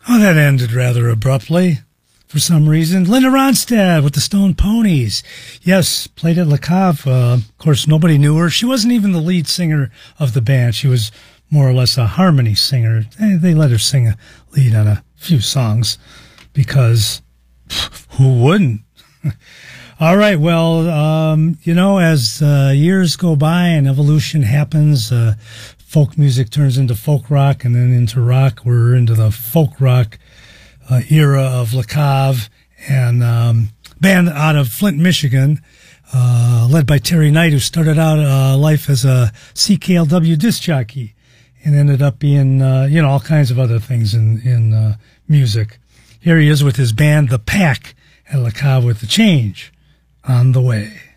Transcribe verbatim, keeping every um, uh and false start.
Oh, that ended rather abruptly for some reason. Linda Ronstadt with the Stone Ponies. Yes, played at Le Cave. Uh, of course, nobody knew her. She wasn't even the lead singer of the band. She was more or less a harmony singer. They, they let her sing a lead on a few songs because who wouldn't? All right, well, um, you know, as uh, years go by and evolution happens, uh, folk music turns into folk rock and then into rock. We're into the folk rock uh, era of Le Cave, and um, band out of Flint, Michigan, uh, led by Terry Knight, who started out uh, life as a C K L W disc jockey and ended up being, uh, you know, all kinds of other things in, in uh, music. Here he is with his band, The Pack, at Le Cave with The Change on the Way.